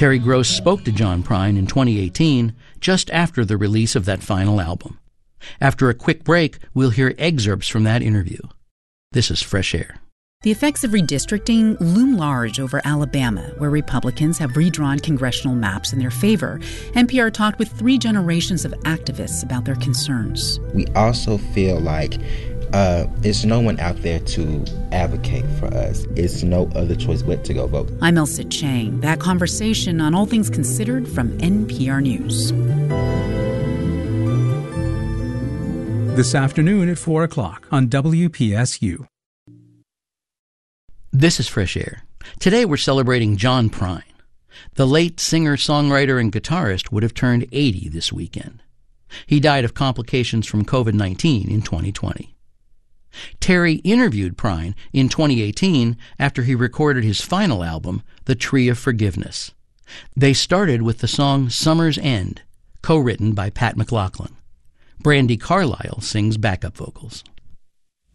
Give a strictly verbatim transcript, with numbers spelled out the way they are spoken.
Terry Gross spoke to John Prine in twenty eighteen, just after the release of that final album. After a quick break, we'll hear excerpts from that interview. This is Fresh Air. The effects of redistricting loom large over Alabama, where Republicans have redrawn congressional maps in their favor. N P R talked with three generations of activists about their concerns. We also feel like uh, there's no one out there to advocate for us. It's no other choice but to go vote. I'm Elsa Chang. That conversation on All Things Considered from N P R News. This afternoon at four o'clock on W P S U. This is Fresh Air. Today we're celebrating John Prine. The late singer, songwriter, and guitarist would have turned eighty this weekend. He died of complications from covid nineteen in twenty twenty. Terry interviewed Prine in twenty eighteen after he recorded his final album, The Tree of Forgiveness. They started with the song Summer's End, co-written by Pat McLaughlin. Brandi Carlile sings backup vocals.